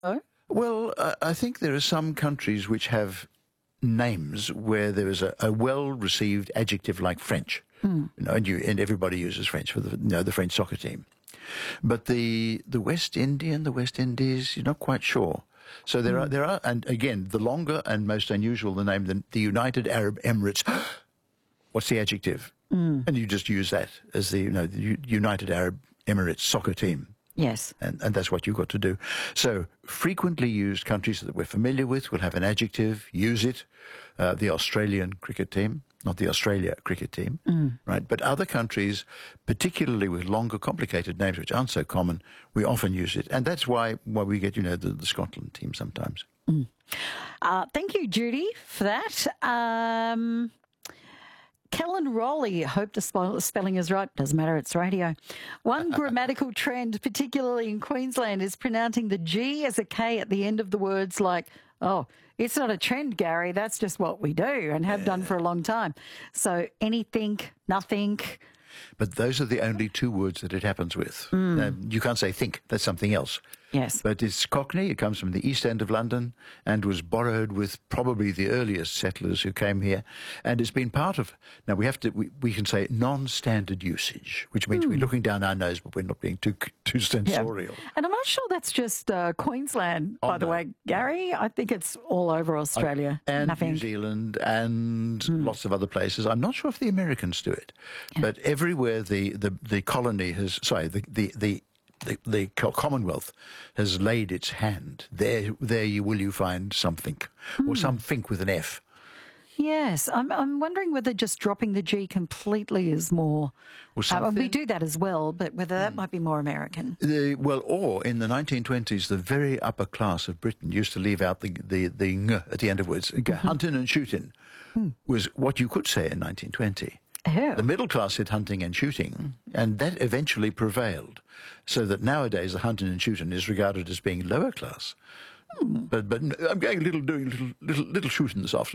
Oh? Well, I think there are some countries which have names where there is a well-received adjective like French, and everybody uses French for the French soccer team. But the West Indies, you're not quite sure. So there are, and again, the longer and most unusual the name, the United Arab Emirates. What's the adjective? And you just use that as the United Arab Emirates soccer team. Yes. And that's what you've got to do. So frequently used countries that we're familiar with will have an adjective, use it. The Australian cricket team, not the Australia cricket team, right? But other countries, particularly with longer, complicated names, which aren't so common, we often use it. And that's why we get, the Scotland team sometimes. Thank you, Judy, for that. Kellen Rowley, hope the spelling is right. Doesn't matter, it's radio. One grammatical trend, particularly in Queensland, is pronouncing the G as a K at the end of the words like, oh, it's not a trend, Gary. That's just what we do and have done for a long time. So anything, nothing. But those are the only two words that it happens with. You can't say think. That's something else. Yes. But it's Cockney. It comes from the East End of London and was borrowed with probably the earliest settlers who came here. And it's been part of, now we can say non-standard usage, which means we're looking down our nose, but we're not being too sensorial. Yeah. And I'm not sure that's just Queensland, by the way, Gary. I think it's all over Australia. And nothing. New Zealand and lots of other places. I'm not sure if the Americans do it. Yeah. But everywhere the colony has, the Commonwealth has laid its hand, there will you find something, or something with an F. Yes, I'm wondering whether just dropping the G completely is more. We do that as well, but whether that might be more American. Or in the 1920s, the very upper class of Britain used to leave out the ng at the end of words. Hunting and shooting was what you could say in 1920. Oh. The middle class said hunting and shooting, and that eventually prevailed, so that nowadays the hunting and shooting is regarded as being lower class. But I'm going doing little shooting this afternoon.